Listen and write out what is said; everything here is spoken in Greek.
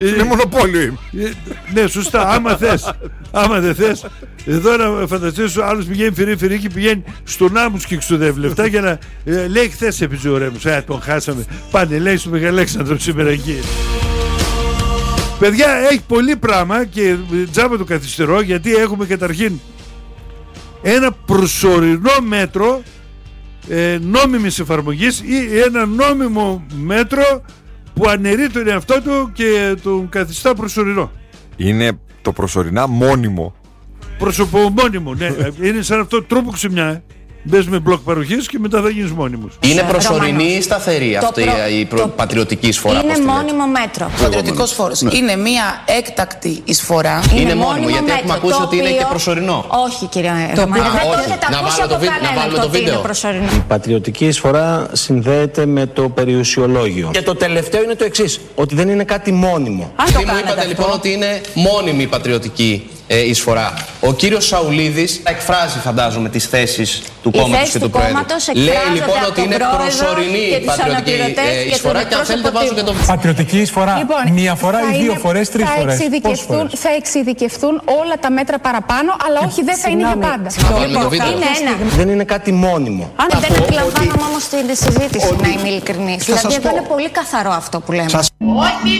Είναι μονοπόλιο. Ναι, σωστά, άμα δεν θες. Εδώ να φανταστείς ο άλλος πηγαίνει φυρί-φυρί και πηγαίνει στον άμμους και ξοδεύει λεφτά για να λέει χθες έπαιζε ο Ρέμος. Τον χάσαμε. Πάνε λέει στο Μεγαλέξανδρο σήμερα εκεί. Παιδιά, έχει πολύ πράγμα και τζάμπα το καθυστερώ, γιατί έχουμε καταρχήν ένα προσωρινό μέτρο νόμιμης εφαρμογής ή ένα νόμιμο μέτρο που αναιρεί τον εαυτό του και τον καθιστά προσωρινό. Είναι το προσωρινά μόνιμο. Προσωπομόνιμο, ναι. Είναι σαν αυτό τρόπο ξεμιά. Μπες με μπλοκ παροχής και μετά θα γίνεις μόνιμος. Είναι προσωρινή ή σταθερή αυτή η πατριωτική εισφορά? Είναι μόνιμο μέτρο. Πατριωτικός φόρος είναι μια έκτακτη εισφορά. Είναι μόνιμο, γιατί έχουμε ακούσει ότι είναι και προσωρινό. Όχι, κύριε Ρωμανή. Δεν θα τα ακούσει από κανέναν ότι είναι προσωρινό. Η πατριωτική εισφορά συνδέεται με το περιουσιολόγιο. Και το τελευταίο είναι το εξής, ότι δεν είναι κάτι μόνιμο. Αυτοί μου είπατε λοιπόν ότι είναι μόνιμη η πατριωτική εισφορά. Ο κύριος Σαουλίδης εκφράζει, φαντάζομαι, τις θέσεις του κόμματος και του Προέδρου. Λέει λοιπόν ότι είναι προσωρινή η πατριωτική εισφορά και αν θέλετε βάζω και το... Πατριωτική εισφορά, λοιπόν, μία φορά ή δύο φορές, τρεις φορές. Θα εξειδικευτούν όλα τα μέτρα παραπάνω, αλλά όχι, δεν θα είναι για πάντα. Δεν είναι κάτι μόνιμο. Αν δεν αντιλαμβάνομαι όμως την συζήτηση, να είμαι ειλικρινής. Δηλαδή εδώ είναι πολύ καθαρό αυτό που λέμε. Ό,τι